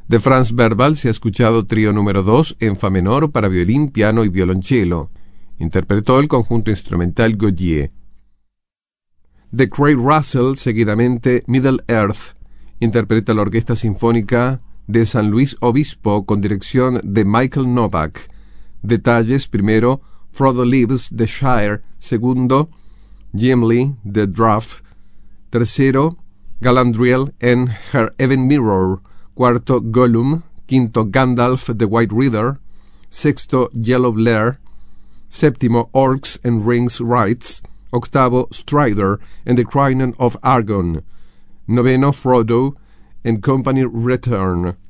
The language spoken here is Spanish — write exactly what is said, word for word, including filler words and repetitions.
De Franz Verbal se ha escuchado trío número dos en fa menor para violín, piano y violonchelo. Interpretó el conjunto instrumental Gaudier. De Craig Russell, seguidamente Middle Earth. Interpreta la Orquesta Sinfónica de San Luis Obispo con dirección de Michael Novak. Detalles: primero, Frodo Leaves de Shire. Segundo, Gimli de Druff. Tercero, Galadriel and Her Even Mirror. Cuarto, Gollum. Quinto, Gandalf the White Rider. Sexto, Yellow Blair. Séptimo, Orcs and Rings Rights. Octavo, Strider and the Crinan of Argon. Noveno, Frodo and Company Return.